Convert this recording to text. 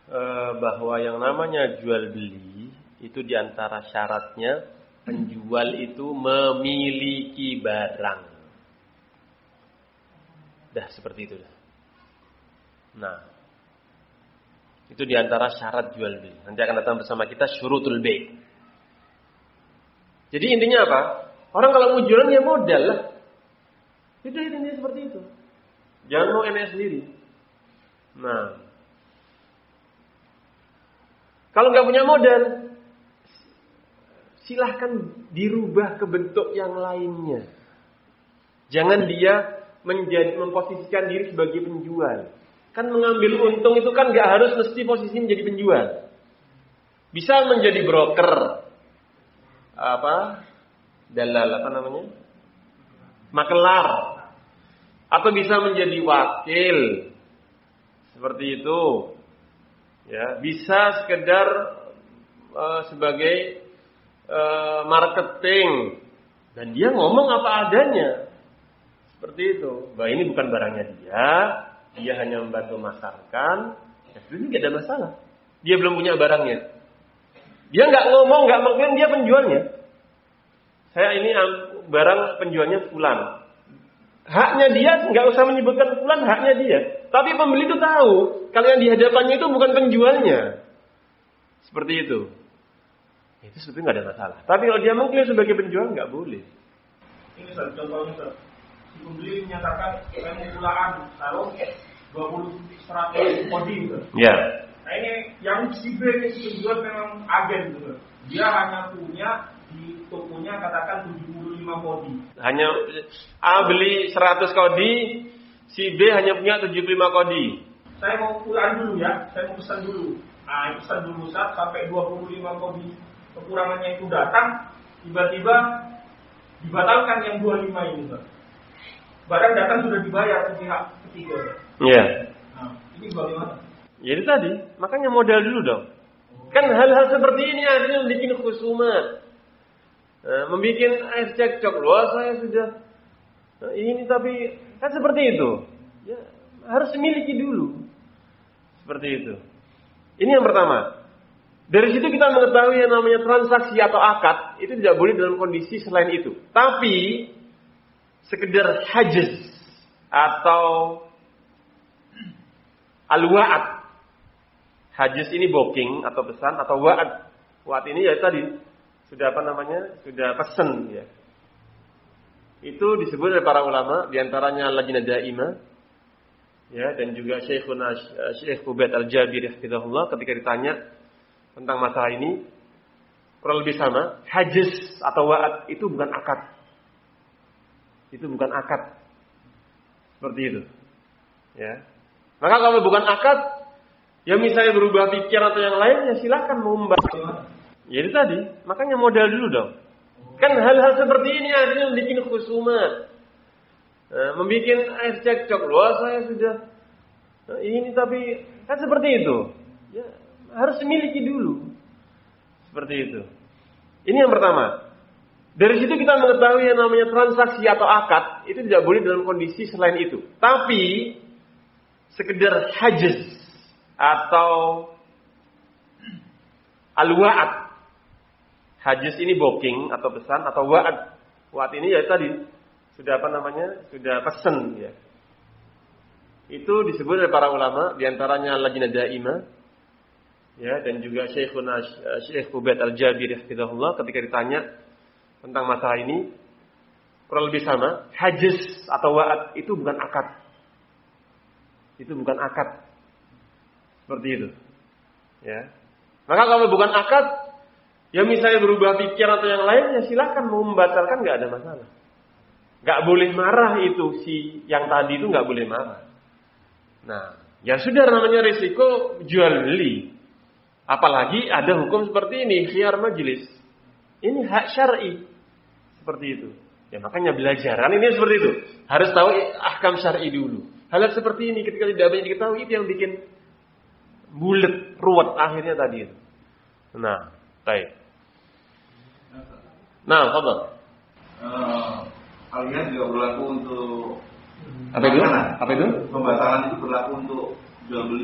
bahwa yang namanya jual beli itu diantara syaratnya penjual itu memiliki barang. Dah seperti itu. Nah, itu diantara syarat jual beli. Nanti akan datang bersama kita syurutul bai'. Jadi intinya apa? Orang kalau mau jualan ya modal lah. Itu intinya seperti itu. Jangan mau enak sendiri. Nah, kalau nggak punya modal, silahkan dirubah ke bentuk yang lainnya. Jangan dia memposisikan diri sebagai penjual. Kan mengambil untung itu kan nggak harus mesti posisi menjadi penjual. Bisa menjadi broker, dalal makelar, atau bisa menjadi wakil, seperti itu. Ya, bisa sekedar sebagai marketing, dan dia ngomong apa adanya, seperti itu. Bahwa ini bukan barangnya dia hanya membantu masarkan. Ya, ini nggak ada masalah. Dia belum punya barangnya. Dia nggak ngomong, nggak mengklaim dia penjualnya. Saya ini barang penjualnya fulan. Haknya dia, nggak usah menyebutkan fulan, haknya dia. Tapi pembeli itu tahu kalau yang dihadapannya itu bukan penjualnya. Seperti itu. Itu sebetulnya nggak ada masalah. Tapi kalau dia mengklaim sebagai penjual nggak boleh. Ini contohnya, si pembeli menyatakan saya mau pulaan taruh 100 kodi gitu. Ya. Nah ini yang si B ini si penjual memang agen gitu. Dia hanya punya di tokonya katakan 75 kodi. Hanya A beli 100 kodi, si B hanya punya 75 kodi. Saya mau pulang dulu ya, saya mau pesan dulu. Nah, pesan dulu sampai 25 kodi kekurangannya itu datang, tiba-tiba dibatalkan yang 25 ini, Pak. Barang datang sudah dibayar ke pihak ketiga. Iya. Nah, ini bagaimana? Ya itu tadi, makanya modal dulu dong. Kan hal-hal seperti ini akhirnya membuat khusumat. Membikin air cekcok. Loh, saya sudah ini tapi kan seperti itu. Ya, harus miliki dulu. Seperti itu. Ini yang pertama. Dari situ kita mengetahui yang namanya transaksi atau akad itu tidak boleh dalam kondisi selain itu. Tapi sekedar hajz atau al-wa'ad. Hajz ini booking atau pesan, atau wa'ad. Wa'ad ini ya tadi sudah sudah pesen ya. Itu disebut oleh para ulama, diantaranya Lajnah Daimah ya, dan juga Syekh Ubaid Al-Jabiri hafizahullah ketika ditanya tentang masalah ini kurang lebih sama. Hajz atau wa'ad itu bukan akad. Itu bukan akad. Seperti itu. Ya. Maka kalau bukan akad, ya misalnya berubah pikiran atau yang lain, ya silakan membahas. Ya itu tadi, makanya modal dulu dong. Kan hal-hal seperti ini akhirnya membuat khusumat. Membuat air cekcok. Loh, saya sudah ini tapi kan seperti itu. Ya, harus miliki dulu. Seperti itu. Ini yang pertama. Dari situ kita mengetahui yang namanya transaksi atau akad itu tidak boleh dalam kondisi selain itu. Tapi sekedar hajz atau al-wa'ad. Hajz ini booking atau pesan, atau wa'ad. Wa'ad ini ya tadi sudah sudah pesen ya. Itu disebut oleh para ulama, diantaranya Lajnah Daimah ya, dan juga Syekh Ubaid Al-Jabiri hafizahullah ketika ditanya tentang masalah ini kurang lebih sama. Hajz atau wa'ad itu bukan akad. Itu bukan akad. Seperti itu. Ya. Maka kalau bukan akad, ya misalnya berubah pikiran atau yang lain, ya silakan mau membatalkan, nggak ada masalah. Nggak boleh marah itu si yang tadi itu nggak boleh marah. Nah, ya sudah namanya risiko jual beli. Apalagi ada hukum seperti ini, khiyar majlis. Ini hak syar'i. Seperti itu. Ya makanya belajar. Kan ini seperti itu. Harus tahu ahkam syar'i dulu. Hal seperti ini ketika tidak banyak diketahui, itu yang bikin bulet, ruwet akhirnya tadi itu. Nah, baik. Nah, fadhal. Hal ini juga berlaku untuk apa itu? Pembatalan itu berlaku untuk jual beli